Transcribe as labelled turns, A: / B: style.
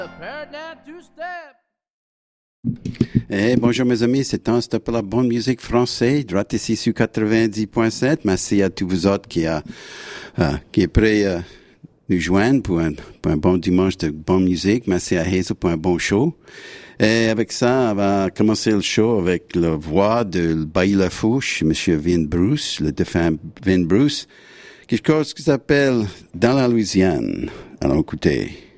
A: Eh, bonjour mes amis, c'est un stop pour la bonne musique française, droite ici sur 90.7. Merci à tous vous autres qui est prêt nous joindre pour un bon dimanche de bonne musique. Merci à Hazel pour un bon show. Et avec ça, on va commencer le show avec la voix de Bailly Lafouche, Monsieur Vin Bruce, le défunt Vin Bruce, quelque chose qui s'appelle Dans la Louisiane. Alors écoutez.